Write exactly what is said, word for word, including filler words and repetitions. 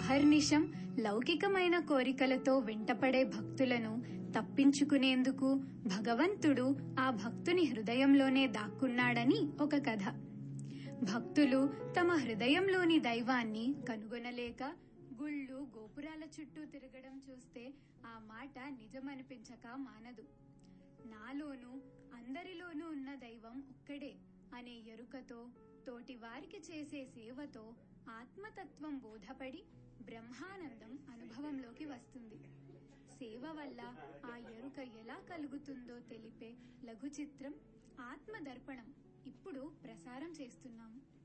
అహర్నిశం లౌకికమైన కోరికలతో వెంటపడే భక్తులను తప్పించుకునేందుకు భగవంతుడు ఆ భక్తుని హృదయంలోనే దాక్కున్నాడని ఒక కథ. భక్తులు తమ హృదయంలోని దైవాన్ని కనుగొనలేక గుళ్ళు గోపురాల చుట్టూ తిరగడం చూస్తే ఆ మాట నిజమనిపించక మానదు. నాలోనూ అందరిలోనూ ఉన్న దైవం ఒక్కడే అనే ఎరుకతో, తోటి వారికి చేసే సేవతో ఆత్మతత్వం బోధపడి బ్రహ్మానందం అనుభవంలోకి వస్తుంది. సేవ వల్ల ఆ ఎరుక ఎలా కలుగుతుందో తెలిపే లఘు చిత్రం ఆత్మదర్పణం ఇప్పుడు ప్రసారం చేస్తున్నాము.